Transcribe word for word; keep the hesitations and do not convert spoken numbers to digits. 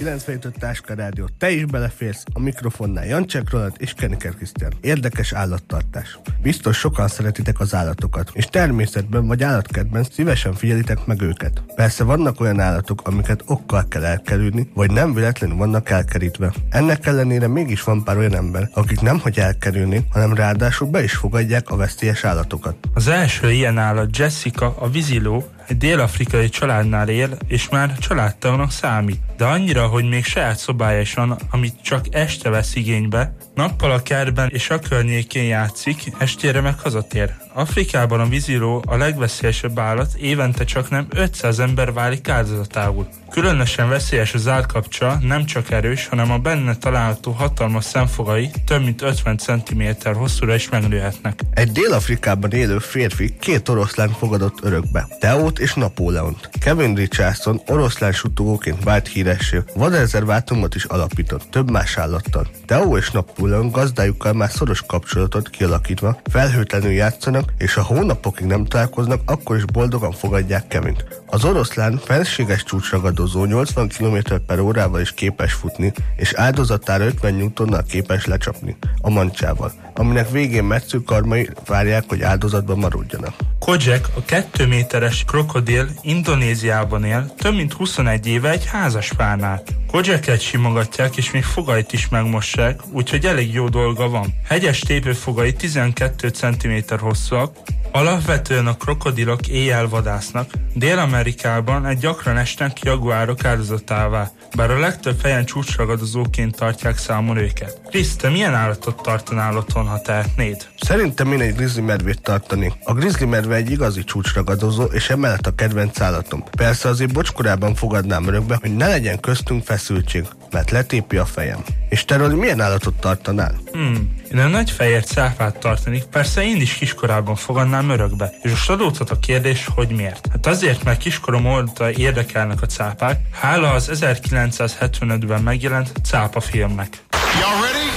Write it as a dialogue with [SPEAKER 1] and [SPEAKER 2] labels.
[SPEAKER 1] kilencvenöt Táska Rádió, te is beleférsz, a mikrofonnál Jancsek Roland és Keniker Krisztián. Érdekes állattartás. Biztos sokan szeretitek az állatokat, és természetben vagy állatkertben szívesen figyelitek meg őket. Persze vannak olyan állatok, amiket okkal kell elkerülni, vagy nem véletlenül vannak elkerítve. Ennek ellenére mégis van pár olyan ember, akik nemhogy elkerülni, hanem ráadásul be is fogadják a veszélyes állatokat.
[SPEAKER 2] Az első ilyen állat Jessica, a víziló, egy dél-afrikai családnál él, és már családtagnak számít. De annyira, hogy még saját szobája is van, amit csak este vesz igénybe, nappal a kertben és a környékén játszik, estére meg hazatér. Afrikában a víziló a legveszélyesebb állat, évente csak nem ötszáz ember válik áldozatául. Különösen veszélyes az állkapcsa, nem csak erős, hanem a benne található hatalmas szemfogai több mint ötven centiméter hosszúra is megnőhetnek.
[SPEAKER 1] Egy Dél-Afrikában élő férfi két oroszlán fogadott örökbe, Teót és Napóleont. Kevin Richardson oroszlán suttogóként vált híressé, vadrezervátumot is alapított, több más állattal. Teó és Napóleon gazdájukkal már szoros kapcsolatot kialakítva, felhőtlenül játszanak, és ha hónapokig nem találkoznak, akkor is boldogan fogadják Kevint. Az oroszlán felséges csúcsragadozó nyolcvan kilométer per órával is képes futni, és áldozatára ötven newtonnal képes lecsapni, a mancsával, aminek végén metsző karmai várják, hogy áldozatban maradjanak.
[SPEAKER 2] Kojak, a kettő méteres krokodil Indonéziában él, több mint huszonegy éve egy házas párnál. Kojaket simogatják, és még fogait is megmossák, úgyhogy elég jó dolga van. Hegyes tépőfogai tizenkét centiméter hosszúak, alapvetően a krokodilok éjjel vadásznak. Dél-Amerikában egy gyakran esnek jaguárok áldozatává, bár a legtöbb helyen csúcsragadozóként tartják számon őket. Krisz, te milyen állatot tartanál otthon, ha tehetnéd?
[SPEAKER 1] Szerintem én egy grizzly medvét tartani. A grizzly medve egy igazi csúcsragadozó, és emellett a kedvenc állatom. Persze azért bocskorában fogadnám örökbe, hogy ne legyen köztünk feszültség, mert letépi a fejem. És te, Roli, milyen állatot tartanál?
[SPEAKER 2] Hmm, én a nagy fehér cápát tartanék, persze én is kiskorában fogadnám örökbe. És most adódhat a kérdés, hogy miért? Hát azért, mert kiskorom óta érdekelnek a cápák, hála az ezerkilencszázhetvenötben megjelent cápa filmnek.